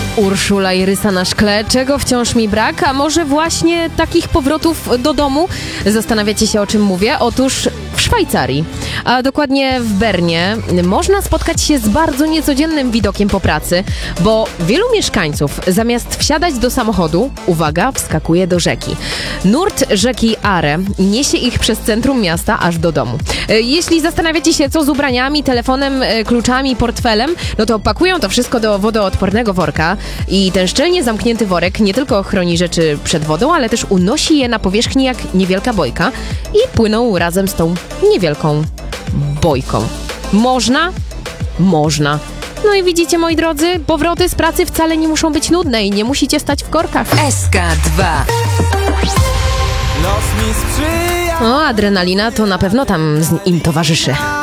Urszula i rysa na szkle. Czego wciąż mi brak? A może właśnie takich powrotów do domu? Zastanawiacie się, o czym mówię? Otóż w Szwajcarii, a dokładnie w Bernie, można spotkać się z bardzo niecodziennym widokiem po pracy, bo wielu mieszkańców zamiast wsiadać do samochodu, uwaga, wskakuje do rzeki. Nurt rzeki Are niesie ich przez centrum miasta aż do domu. Jeśli zastanawiacie się, co z ubraniami, telefonem, kluczami, portfelem, no to pakują to wszystko do wodoodpornego worka i ten szczelnie zamknięty worek nie tylko chroni rzeczy przed wodą, ale też unosi je na powierzchni jak niewielka bojka i płyną razem z tą niewielką bojką. Można? Można. No i widzicie, moi drodzy, powroty z pracy wcale nie muszą być nudne i nie musicie stać w korkach. SK2. O, adrenalina to na pewno tam im towarzyszy.